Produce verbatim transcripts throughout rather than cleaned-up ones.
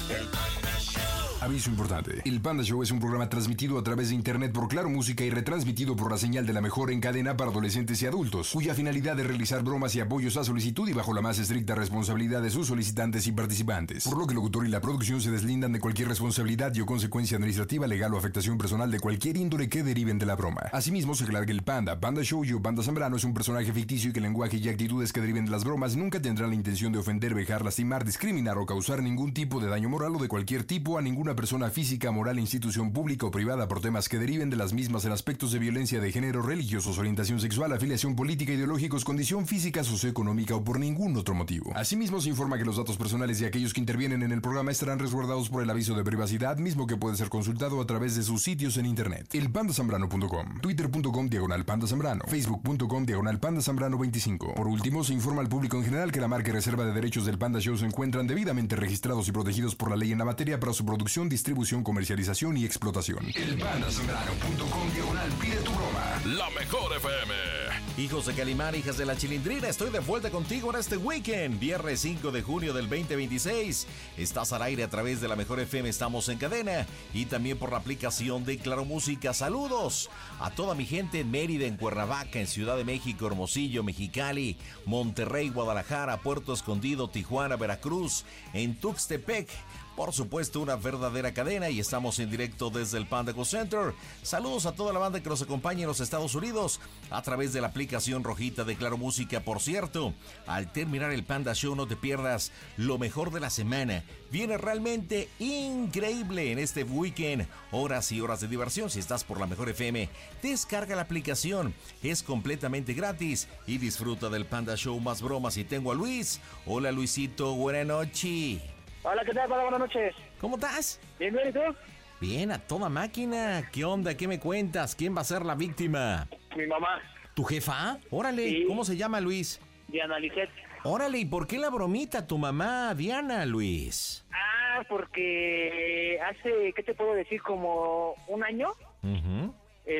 El Panda Show. Aviso importante. El Panda Show es un programa transmitido a través de internet por Claro Música y retransmitido por la señal de la mejor en cadena para adolescentes y adultos, cuya finalidad es realizar bromas y apoyos a solicitud y bajo la más estricta responsabilidad de sus solicitantes y participantes. Por lo que el locutor y la producción se deslindan de cualquier responsabilidad y o consecuencia administrativa, legal o afectación personal de cualquier índole que deriven de la broma. Asimismo, se aclara que el Panda, Panda Show y o Panda Zambrano es un personaje ficticio y que el lenguaje y actitudes que deriven de las bromas nunca tendrán la intención de ofender, vejar, lastimar, discriminar o causar ningún tipo de daño moral o de cualquier tipo a ninguna persona física, moral, institución pública o privada por temas que deriven de las mismas en aspectos de violencia de género, religiosos, orientación sexual, afiliación política, ideológicos, condición física, socioeconómica o por ningún otro motivo. Asimismo, se informa que los datos personales de aquellos que intervienen en el programa estarán resguardados por el aviso de privacidad, mismo que puede ser consultado a través de sus sitios en internet. El panda zambrano punto com, twitter punto com diagonal panda zambrano, facebook punto com diagonal panda zambrano veinticinco. Por último, se informa al público en general que la marca y reserva de derechos del Panda Show se encuentran debidamente registrados y protegidos por la ley en la materia para su producción, distribución, comercialización y explotación. El panda zambrano punto com diagonal pide tu broma. La mejor F M. Hijos de Calimán, hijas de la Chilindrina, estoy de vuelta contigo en este weekend, viernes cinco de junio del veinte veintiséis. Estás al aire a través de la mejor F M, estamos en cadena y también por la aplicación de Claro Música. Saludos a toda mi gente en Mérida, en Cuernavaca, en Ciudad de México, Hermosillo, Mexicali, Monterrey, Guadalajara, Puerto Escondido, Tijuana, Veracruz, en Tuxtepec. Por supuesto, una verdadera cadena y estamos en directo desde el Panda Go Center. Saludos a toda la banda que nos acompaña en los Estados Unidos a través de la aplicación rojita de Claro Música. Por cierto, al terminar el Panda Show no te pierdas lo mejor de la semana. Viene realmente increíble en este weekend. Horas y horas de diversión. Si estás por la mejor F M, descarga la aplicación. Es completamente gratis y disfruta del Panda Show más bromas. Y tengo a Luis. Hola Luisito, buena noche. Hola, ¿qué tal? Buenas noches. ¿Cómo estás? Bien, bien, ¿y tú? Bien, a toda máquina. ¿Qué onda? ¿Qué me cuentas? ¿Quién va a ser la víctima? Mi mamá. ¿Tu jefa? Órale, Sí. ¿Cómo se llama, Luis? Diana Lisset. Órale, ¿y por qué la bromita a tu mamá, Diana, Luis? Ah, porque hace, ¿qué te puedo decir? Como un año, Uh-huh.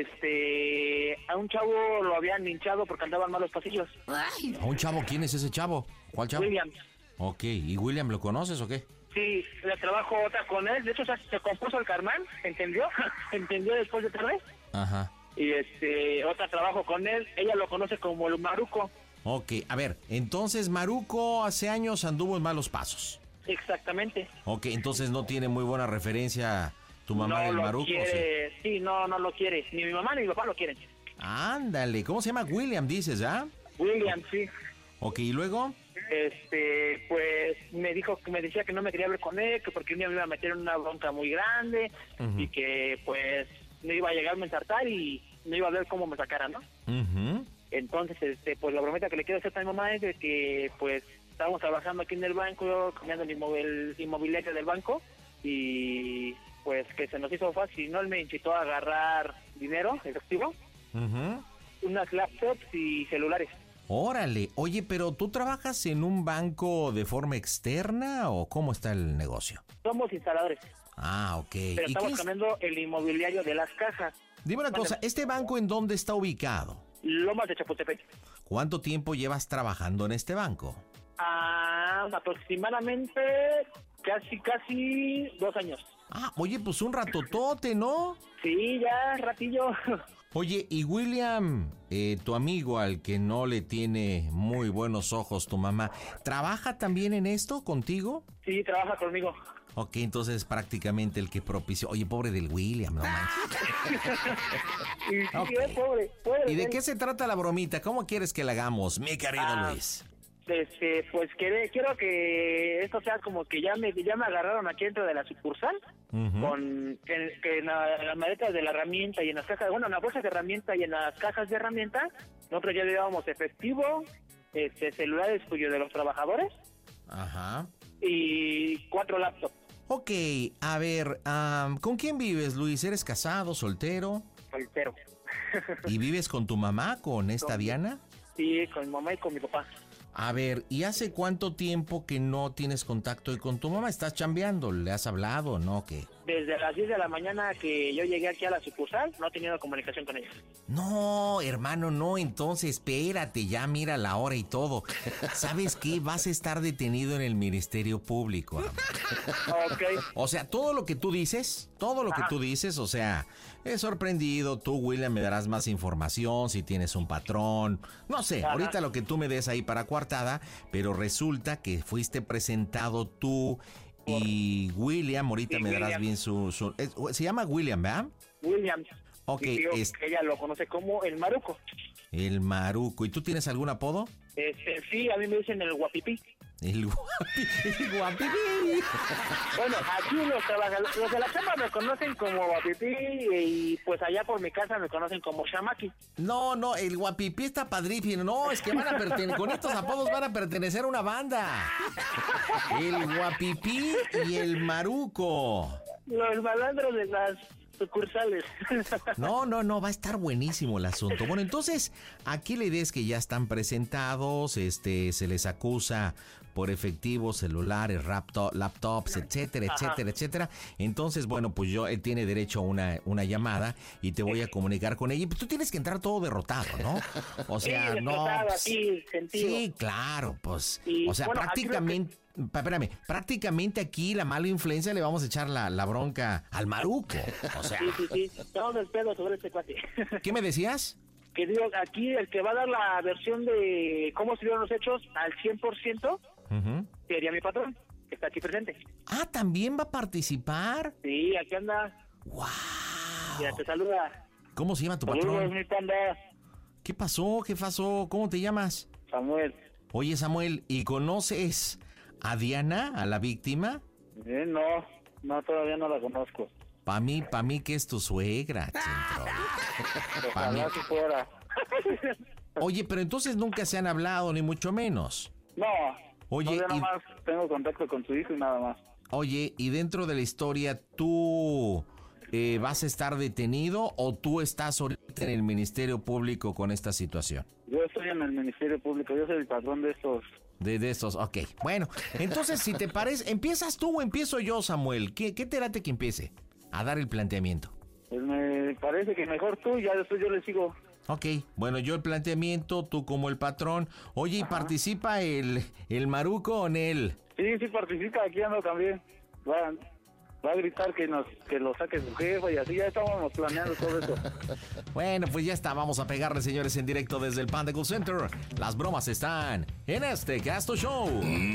este, a un chavo lo habían hinchado porque andaban malos pasillos. ¿A un chavo? ¿Quién es ese chavo? ¿Cuál chavo? William. Ok, ¿y William lo conoces o qué? Sí, le trabajo otra con él. De hecho, ya se compuso el carnal, ¿entendió? ¿Entendió después de otra vez? Ajá. Y este, otra trabajo con él. Ella lo conoce como el Maruco. Ok, a ver, entonces Maruco hace años anduvo en malos pasos. Exactamente. Ok, entonces no tiene muy buena referencia tu mamá no del lo Maruco. quiere. Sí? sí, no, no lo quiere. Ni mi mamá ni mi papá lo quieren. Ándale, ¿cómo se llama? William, dices, ¿ah? William, sí. Ok, ¿y luego? Este, pues me dijo que me decía que no me quería ver con él, que porque un día me iba a meter en una bronca muy grande. Uh-huh. Y que pues me iba a llegar a ensartar y no iba a ver cómo me sacara, ¿no? Uh-huh. Entonces, este, pues la bromita que le quiero hacer a mi mamá es de que pues estábamos trabajando aquí en el banco, cambiando el, inmobil, el inmobiliario del banco y pues que se nos hizo fácil, ¿no? Él me incitó a agarrar dinero efectivo, Uh-huh. unas laptops y celulares. Órale, oye, pero ¿tú trabajas en un banco de forma externa o cómo está el negocio? Somos instaladores. Ah, ok. Pero ¿Y estamos qué es? cambiando el inmobiliario de las cajas. Dime una cosa, ¿este banco en dónde está ubicado? Lomas de Chapultepec. ¿Cuánto tiempo llevas trabajando en este banco? Ah, aproximadamente casi, casi dos años. Ah, oye, pues un ratotote, ¿no? Sí, ya, ratillo. Oye, y William, eh, tu amigo al que no le tiene muy buenos ojos tu mamá, ¿trabaja también en esto contigo? Sí, trabaja conmigo. Ok, entonces prácticamente el que propició. Oye, pobre del William, no manches. Y sí, Ok. es pobre, pobre. ¿Y de qué se trata la bromita? ¿Cómo quieres que la hagamos, mi querido Ah, Luis? Este, pues quiere, quiero que esto sea como que ya me, ya me agarraron aquí dentro de la sucursal, Ujú. con que, que en, la, en las maletas de la herramienta y en las cajas, bueno, en las bolsas de herramienta y en las cajas de herramienta, nosotros ya llevábamos efectivo, este, celulares cuyos de los trabajadores Ajá. y cuatro laptops. Ok, a ver, um, ¿con quién vives, Luis? ¿Eres casado, soltero? Soltero. ¿Y vives con tu mamá, con esta Con- Diana? Sí, con mi mamá y con mi papá. A ver, ¿y hace cuánto tiempo que no tienes contacto con tu mamá? ¿Estás chambeando? ¿Le has hablado o no? ¿Qué? desde las diez de la mañana que yo llegué aquí a la sucursal, no he tenido comunicación con ellos. No, hermano, no, entonces espérate, ya mira la hora y todo. ¿Sabes qué? Vas a estar detenido en el Ministerio Público. Okay. O sea, todo lo que tú dices, todo lo que Ajá. tú dices, o sea, he sorprendido, tú, William, me darás más información si tienes un patrón, no sé, Ajá. ahorita lo que tú me des ahí para coartada, pero resulta que fuiste presentado tú y William, ahorita Sí, me darás William. bien su... su es- se llama William, ¿verdad? Williams. Ok, Mi tío, es- que ella lo conoce como el Maruco. El Maruco. ¿Y tú tienes algún apodo? Este, sí, a mí me dicen el guapipí. El guapi, el guapi. Bueno, aquí los trabajadores, los de la chamba me conocen como guapipí y pues allá por mi casa me conocen como Shamaki. No, no, el guapipí está padrísimo. No, es que van a pertenecer, con estos apodos van a pertenecer a una banda. El guapipí y el Maruco. Los malandros de las sucursales. No, no, no, va a estar buenísimo el asunto. Bueno, entonces, aquí la idea es que ya están presentados, este, se les acusa por efectivos, celulares, laptop, laptops, etcétera, etcétera, etcétera. Entonces, bueno, pues yo, él tiene derecho a una, una llamada y te voy a comunicar con ella. Y pues tú tienes que entrar todo derrotado, ¿no? O sea, Sí, no... destrozado, pues, aquí, sentido. sí, prácticamente, pues, Y, o sea, bueno, aquí prácticamente... Pa- Espérame, prácticamente aquí la mala influencia le vamos a echar la, la bronca al Maruco. O sea, Sí, sí, sí. Todo el pedo sobre este cuate. ¿qué me decías? Que digo, aquí el que va a dar la versión de cómo se dieron los hechos al cien por ciento Ujú. sería mi patrón, que está aquí presente. Ah, ¿también va a participar? Sí, aquí anda. ¡Wow! Mira, te saluda. ¿Cómo se llama tu Saludos, patrón? mi panda. ¿Qué pasó? ¿Qué pasó? ¿Cómo te llamas? Samuel. Oye, Samuel, ¿y conoces a Diana, a la víctima? Eh, no, no, todavía no la conozco. Pa' mí, pa' mí que es tu suegra, chintro. Pa' mí. Ojalá si fuera. Oye, pero entonces nunca se han hablado, ni mucho menos. No, Oye, no, yo y- nada más tengo contacto con su hijo y nada más. Oye, y dentro de la historia, ¿tú eh, vas a estar detenido o tú estás ahorita en el Ministerio Público con esta situación? Yo estoy en el Ministerio Público, yo soy el patrón de estos. De, de estos, ok. Bueno, entonces, si te parece, ¿empiezas tú o empiezo yo, Samuel? ¿Qué, qué te late que empiece a dar el planteamiento? Pues me parece que mejor tú, ya después yo le sigo. Ok, bueno, yo el planteamiento, tú como el patrón. Oye, ¿y participa el, el Maruco o Nel? Sí, sí participa, aquí ando también. Va, va a gritar que nos que lo saque su jefa y así, ya estábamos planeando todo eso. Bueno, pues ya está, vamos a pegarle, señores, en directo desde el Panda Cool Center. Las bromas están en este Casto Show.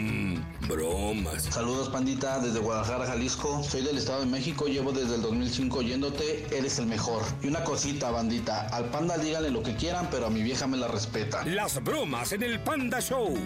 Bromas. Saludos, pandita, desde Guadalajara, Jalisco. Soy del Estado de México, llevo desde el dos mil cinco oyéndote, eres el mejor. Y una cosita, bandita, al panda díganle lo que quieran, pero a mi vieja me la respeta. Las bromas en el Panda Show.